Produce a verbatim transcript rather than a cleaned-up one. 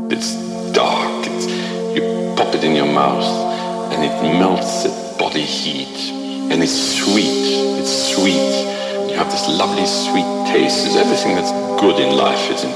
It's dark. It's, you pop it in your mouth and it melts at body heat. And it's sweet. It's sweet. You have this lovely sweet taste. It's everything that's good in life is in